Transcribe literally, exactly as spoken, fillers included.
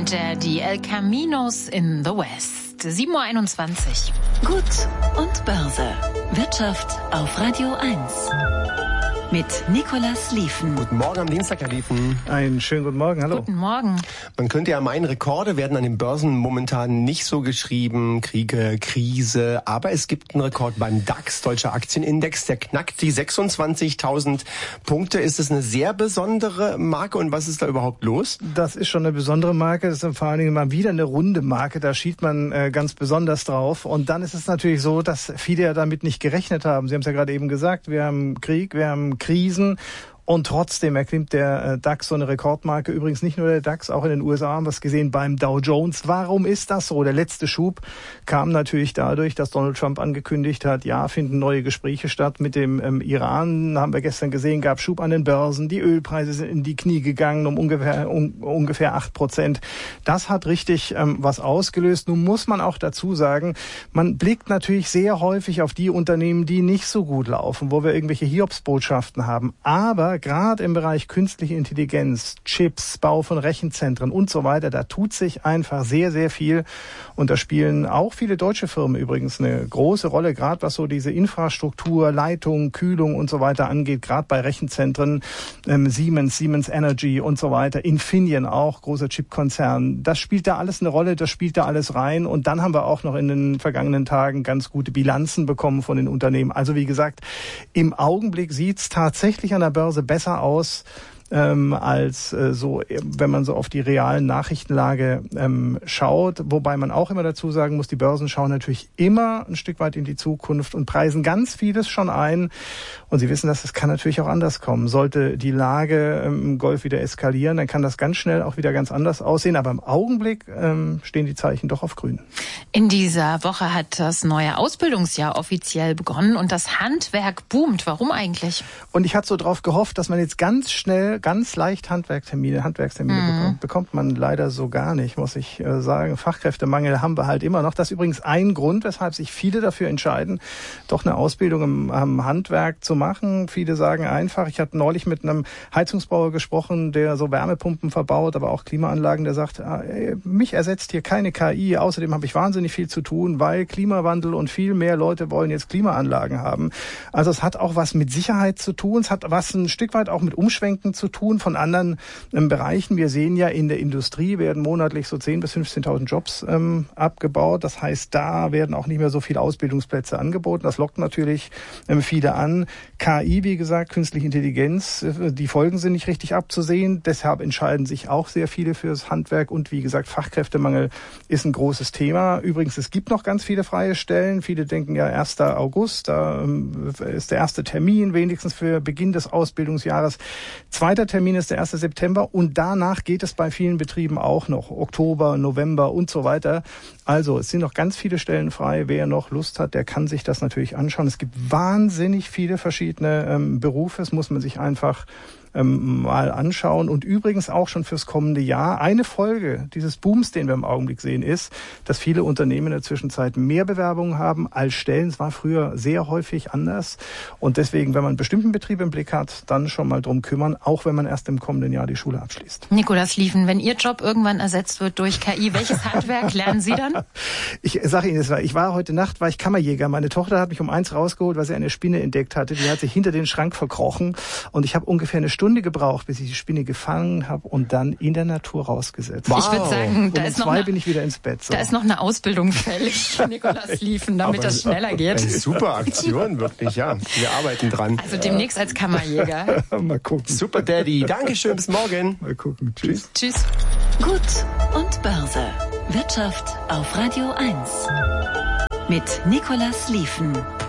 und Daddy, El Caminos in the West. sieben Uhr einundzwanzig. Gut und Börse. Wirtschaft auf Radio eins. Mit Nicolas Lieven. Guten Morgen am Dienstag, Herr Lieven. Einen schönen guten Morgen, hallo. Guten Morgen. Man könnte ja meinen, Rekorde werden an den Börsen momentan nicht so geschrieben, Kriege, Krise, aber es gibt einen Rekord beim DAX, Deutscher Aktienindex, der knackt die sechsundzwanzigtausend Punkte. Ist es eine sehr besondere Marke und was ist da überhaupt los? Das ist schon eine besondere Marke, das ist vor allen Dingen mal wieder eine runde Marke, da schielt man äh, ganz besonders drauf. Und dann ist es natürlich so, dass viele ja damit nicht gerechnet haben. Sie haben es ja gerade eben gesagt, wir haben Krieg, wir haben Krisen. Und trotzdem erklimmt der DAX so eine Rekordmarke. Übrigens nicht nur der DAX, auch in den U S A haben wir es gesehen beim Dow Jones. Warum ist das so? Der letzte Schub kam natürlich dadurch, dass Donald Trump angekündigt hat, ja, finden neue Gespräche statt mit dem ähm, Iran. Haben wir gestern gesehen, gab Schub an den Börsen. Die Ölpreise sind in die Knie gegangen um ungefähr um, ungefähr acht Prozent. Das hat richtig ähm, was ausgelöst. Nun muss man auch dazu sagen, man blickt natürlich sehr häufig auf die Unternehmen, die nicht so gut laufen, wo wir irgendwelche Hiobsbotschaften haben. Aber gerade im Bereich künstliche Intelligenz, Chips, Bau von Rechenzentren und so weiter, da tut sich einfach sehr, sehr viel. Und da spielen auch viele deutsche Firmen übrigens eine große Rolle, gerade was so diese Infrastruktur, Leitung, Kühlung und so weiter angeht, gerade bei Rechenzentren, ähm, Siemens, Siemens Energy und so weiter, Infineon auch, großer Chipkonzern. Das spielt da alles eine Rolle, das spielt da alles rein. Und dann haben wir auch noch in den vergangenen Tagen ganz gute Bilanzen bekommen von den Unternehmen. Also wie gesagt, im Augenblick sieht's tatsächlich an der Börse besser aus ähm, als äh, so, wenn man so auf die realen Nachrichtenlage ähm, schaut. Wobei man auch immer dazu sagen muss, die Börsen schauen natürlich immer ein Stück weit in die Zukunft und preisen ganz vieles schon ein. Und Sie wissen, dass es kann natürlich auch anders kommen. Sollte die Lage ähm, im Golf wieder eskalieren, dann kann das ganz schnell auch wieder ganz anders aussehen. Aber im Augenblick ähm, stehen die Zeichen doch auf grün. In dieser Woche hat das neue Ausbildungsjahr offiziell begonnen und das Handwerk boomt. Warum eigentlich? Und ich hatte so drauf gehofft, dass man jetzt ganz schnell, ganz leicht Handwerktermine, Handwerkstermine mhm. bekommt. Bekommt man leider so gar nicht, muss ich äh, sagen. Fachkräftemangel haben wir halt immer noch. Das ist übrigens ein Grund, weshalb sich viele dafür entscheiden, doch eine Ausbildung im, im Handwerk zu machen. Viele sagen einfach, ich hatte neulich mit einem Heizungsbauer gesprochen, der so Wärmepumpen verbaut, aber auch Klimaanlagen, der sagt, äh, mich ersetzt hier keine K I. Außerdem habe ich wahnsinnig viel zu tun, weil Klimawandel und viel mehr Leute wollen jetzt Klimaanlagen haben. Also es hat auch was mit Sicherheit zu tun. Es hat was ein Stück weit auch mit Umschwenken zu tun von anderen ähm, Bereichen. Wir sehen ja, in der Industrie werden monatlich so zehntausend bis fünfzehntausend Jobs ähm, abgebaut. Das heißt, da werden auch nicht mehr so viele Ausbildungsplätze angeboten. Das lockt natürlich ähm, viele an. K I, wie gesagt, künstliche Intelligenz, äh, die Folgen sind nicht richtig abzusehen. Deshalb entscheiden sich auch sehr viele fürs Handwerk. Und wie gesagt, Fachkräftemangel ist ein großes Thema. Übrigens, es gibt noch ganz viele freie Stellen. Viele denken ja erster August, da ähm, ist der erste Termin, wenigstens für Beginn des Ausbildungsjahres. Zweiter Termin ist der erste September und danach geht es bei vielen Betrieben auch noch. Oktober, November und so weiter. Also es sind noch ganz viele Stellen frei. Wer noch Lust hat, der kann sich das natürlich anschauen. Es gibt wahnsinnig viele verschiedene ähm, Berufe. Das muss man sich einfach ähm, mal anschauen. Und übrigens auch schon fürs kommende Jahr. Eine Folge dieses Booms, den wir im Augenblick sehen, ist, dass viele Unternehmen in der Zwischenzeit mehr Bewerbungen haben als Stellen. Es war früher sehr häufig anders. Und deswegen, wenn man einen bestimmten Betrieb im Blick hat, dann schon mal drum kümmern, auch wenn man erst im kommenden Jahr die Schule abschließt. Nicolas Lieven, wenn Ihr Job irgendwann ersetzt wird durch K I, welches Handwerk lernen Sie dann? Ich sage Ihnen, ich war heute Nacht, war ich Kammerjäger. Meine Tochter hat mich um eins rausgeholt, weil sie eine Spinne entdeckt hatte. Die hat sich hinter den Schrank verkrochen. Und ich habe ungefähr eine Stunde gebraucht, bis ich die Spinne gefangen habe und dann in der Natur rausgesetzt. Wow. Ich würde sagen, da um ist noch zwei eine, bin ich wieder ins Bett. So. Da ist noch eine Ausbildung fällig, Nicolas Lieven, damit das schneller geht. Eine super Aktion, wirklich, ja. Wir arbeiten dran. Also demnächst als Kammerjäger. Mal gucken. Super Daddy. Dankeschön, bis morgen. Mal gucken. Tschüss. Tschüss. Gut und Börse. Wirtschaft auf Radio eins. Mit Nicolas Lieven.